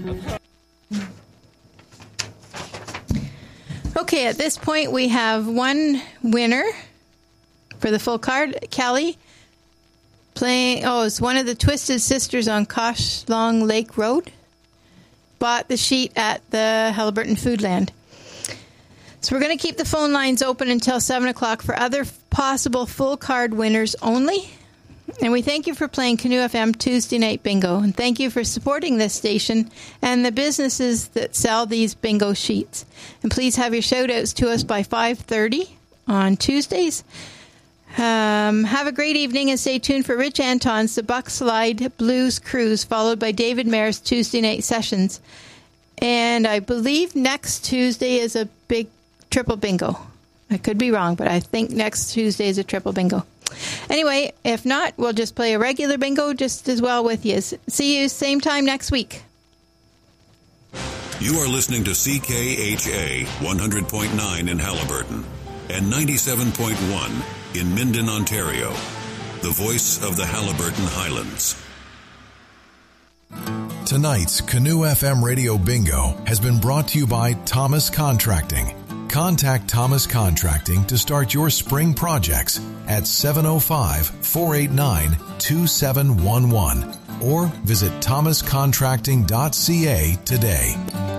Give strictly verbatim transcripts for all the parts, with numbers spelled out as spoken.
Okay, at this point we have one winner for the full card. Kelly playing, oh, it's one of the Twisted Sisters on Kosh Long Lake Road. Bought the sheet at the Halliburton Foodland. So we're going to keep the phone lines open until seven o'clock for other possible full card winners only. And we thank you for playing Canoe F M Tuesday Night Bingo. And thank you for supporting this station and the businesses that sell these bingo sheets. And please have your shout-outs to us by five thirty on Tuesdays. Um, have a great evening and stay tuned for Rich Anton's The Buck Slide Blues Cruise, followed by David Mayer's Tuesday Night Sessions. And I believe next Tuesday is a big triple bingo. I could be wrong, but I think next Tuesday is a triple bingo. Anyway, if not, we'll just play a regular bingo just as well with you. See you same time next week. You are listening to C K H A one hundred point nine in Halliburton and ninety-seven point one in Minden, Ontario, the voice of the Halliburton Highlands. Tonight's Canoe F M Radio Bingo has been brought to you by Thomas Contracting. Contact Thomas Contracting to start your spring projects at seven oh five, four eight nine, two seven one one or visit thomas contracting dot c a today.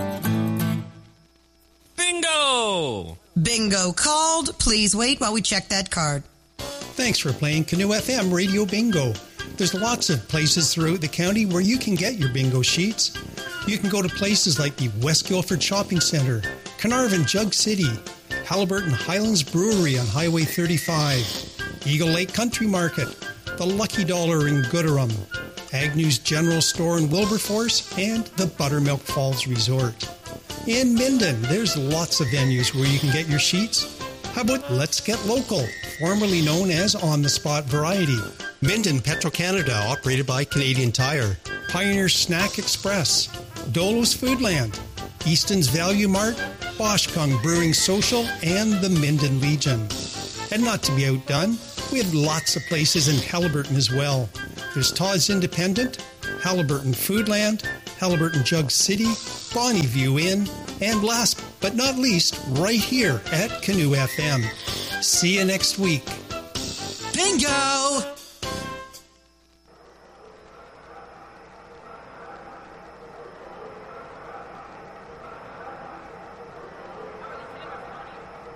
Bingo! Bingo called. Please wait while we check that card. Thanks for playing Canoe F M Radio Bingo. There's lots of places throughout the county where you can get your bingo sheets. You can go to places like the West Guilford Shopping Centre, Carnarvon Jug City, Halliburton Highlands Brewery on Highway thirty-five, Eagle Lake Country Market, the Lucky Dollar in Gooderham, Agnew's General Store in Wilberforce, and the Buttermilk Falls Resort. In Minden, there's lots of venues where you can get your sheets. How about Let's Get Local, formerly known as On the Spot Variety? Minden Petro-Canada, operated by Canadian Tire. Pioneer Snack Express. Dolo's Foodland. Easton's Value Mart. Boschkung Brewing Social, and the Minden Legion. And not to be outdone, we have lots of places in Halliburton as well. There's Todd's Independent, Halliburton Foodland, Halliburton Jug City, Bonnieview Inn, and last but not least, right here at Canoe F M. See you next week. Bingo!